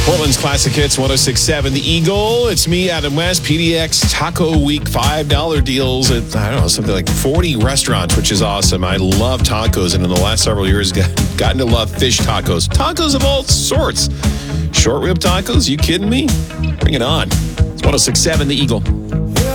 Portland's Classic Hits 106.7 The Eagle. It's me, Adam West. PDX Taco Week $5 deals at, something like 40 restaurants, which is awesome. I love tacos, and in the last several years, gotten to love fish tacos. Tacos of all sorts. Short rib tacos? You kidding me? Bring it on. It's 106.7 The Eagle.